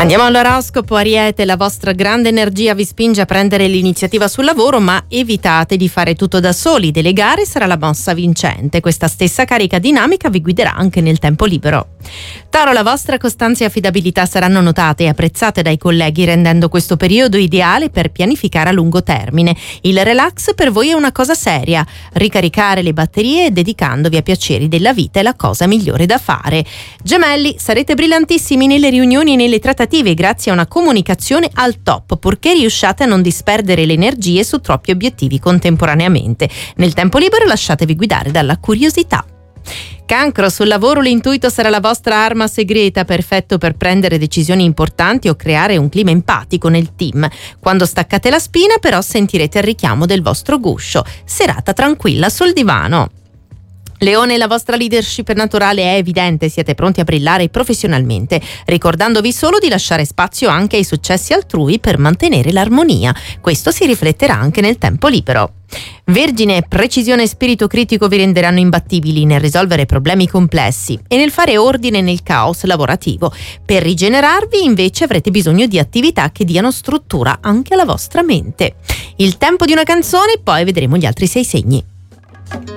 Andiamo all'oroscopo. Ariete, la vostra grande energia vi spinge a prendere l'iniziativa sul lavoro, ma evitate di fare tutto da soli. Delegare sarà la mossa vincente. Questa stessa carica dinamica vi guiderà anche nel tempo libero. Toro, la vostra costanza e affidabilità saranno notate e apprezzate dai colleghi, rendendo questo periodo ideale per pianificare a lungo termine. Il relax per voi è una cosa seria. Ricaricare le batterie dedicandovi a piaceri della vita è la cosa migliore da fare. Gemelli, sarete brillantissimi nelle riunioni e nelle trattative grazie a una comunicazione al top, purché riusciate a non disperdere le energie su troppi obiettivi contemporaneamente. Nel tempo libero lasciatevi guidare dalla curiosità. Cancro, sul lavoro l'intuito sarà la vostra arma segreta, perfetto per prendere decisioni importanti o creare un clima empatico nel team. Quando staccate la spina però sentirete il richiamo del vostro guscio. Serata tranquilla sul divano. Leone, la vostra leadership naturale è evidente, siete pronti a brillare professionalmente, ricordandovi solo di lasciare spazio anche ai successi altrui per mantenere l'armonia. Questo si rifletterà anche nel tempo libero. Vergine, precisione e spirito critico vi renderanno imbattibili nel risolvere problemi complessi e nel fare ordine nel caos lavorativo. Per rigenerarvi invece avrete bisogno di attività che diano struttura anche alla vostra mente. Il tempo di una canzone, poi vedremo gli altri 6 segni.